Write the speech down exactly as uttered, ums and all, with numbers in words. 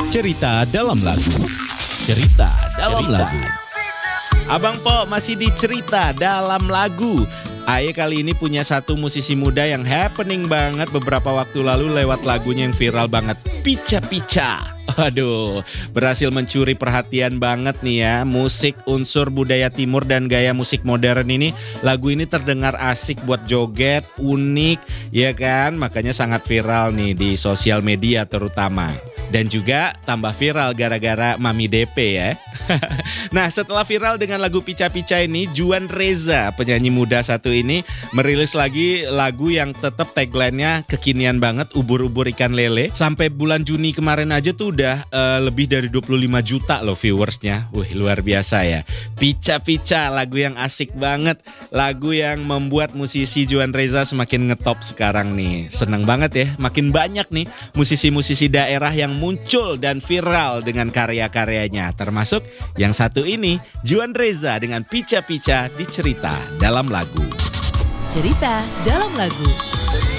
Cerita dalam lagu. Cerita dalam Cerita. lagu. Abang Po masih di cerita dalam lagu. Aye kali ini punya satu musisi muda yang happening banget beberapa waktu lalu lewat lagunya yang viral banget. Pica Pica. Aduh, berhasil mencuri perhatian banget nih ya. Musik unsur budaya timur dan gaya musik modern ini. Lagu ini terdengar asik buat joget, unik, ya kan? Makanya sangat viral nih di sosial media terutama. Dan juga tambah viral gara-gara Mami D P ya. Nah, setelah viral dengan lagu Pica Pica ini, Juan Reza, penyanyi muda satu ini merilis lagi lagu yang tetap tagline-nya kekinian banget, ubur-ubur ikan lele. Sampai bulan Juni kemarin aja tuh udah uh, lebih dari dua puluh lima juta loh viewersnya. Wih, luar biasa ya. Pica Pica, lagu yang asik banget. Lagu yang membuat musisi Juan Reza semakin ngetop sekarang nih. Seneng banget ya, makin banyak nih musisi-musisi daerah yang muncul dan viral dengan karya-karyanya. Termasuk yang satu ini, Juan Reza dengan Pica Pica di cerita dalam lagu. Cerita dalam lagu.